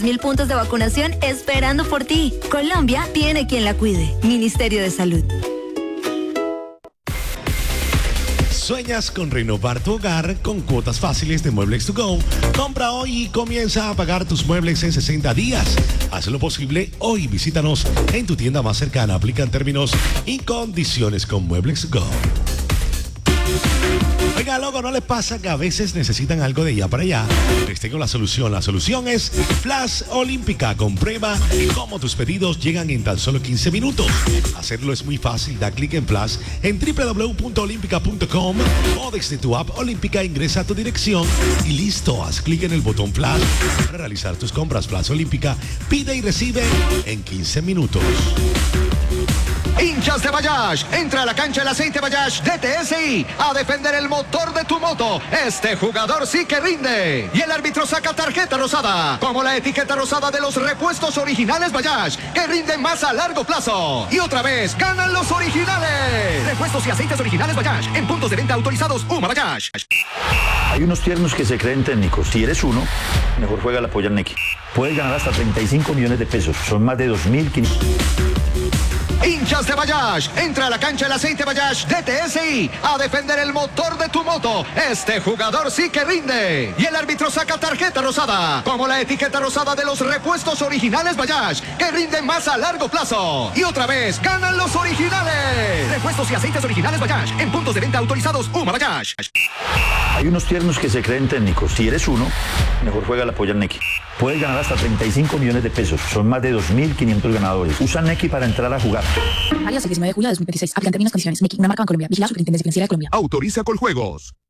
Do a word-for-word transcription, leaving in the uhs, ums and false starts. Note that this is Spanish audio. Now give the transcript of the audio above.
Mil puntos de vacunación esperando por ti. Colombia tiene quien la cuide. Ministerio de Salud. ¿Sueñas con renovar tu hogar con cuotas fáciles de Muebles to Go? Compra hoy y comienza a pagar tus muebles en sesenta días. Haz lo posible hoy. Visítanos en tu tienda más cercana. Aplican términos y condiciones con Muebles to Go. Oiga, loco, ¿no les pasa que a veces necesitan algo de allá para allá? Les tengo la solución. La solución es Flash Olímpica. Comprueba cómo tus pedidos llegan en tan solo quince minutos. Hacerlo es muy fácil. Da clic en Flash en doble u doble u doble u punto olímpica punto com o desde tu app Olímpica ingresa a tu dirección y listo. Haz clic en el botón Flash para realizar tus compras. Flash Olímpica pide y recibe en quince minutos. Hinchas de Bayash, entra a la cancha el aceite Bayash de T S I a defender el motor de tu moto. Este jugador sí que rinde. Y el árbitro saca tarjeta rosada, como la etiqueta rosada de los repuestos originales Bayash, que rinden más a largo plazo. Y otra vez, ganan los originales. Repuestos y aceites originales Bayash, en puntos de venta autorizados Uma Bayash. Hay unos tiernos que se creen técnicos. Si eres uno, mejor juega la polla Neki. Puedes ganar hasta treinta y cinco millones de pesos. Son más de dos mil quinientos. Hinchas de Bayash, entra a la cancha el aceite Bayash de T S I a defender el motor de tu moto. Este jugador sí que rinde. Y el árbitro saca tarjeta rosada, como la etiqueta rosada de los repuestos originales Bayash, que rinden más a largo plazo. Y otra vez, ganan los originales. Repuestos y aceites originales Bayash, en puntos de venta autorizados Uma Bayash. Hay unos tiernos que se creen técnicos. Si eres uno, mejor juega la polla Neki. Puedes ganar hasta treinta y cinco millones de pesos. Son más de dos mil quinientos ganadores. Usa Neki para entrar a jugar. Alias el diecinueve de julio de dos mil veintiséis. Aplican términos y condiciones. Neki, una marca en Colombia. Vigilado Superintendencia Financiera de Colombia. Autoriza Coljuegos.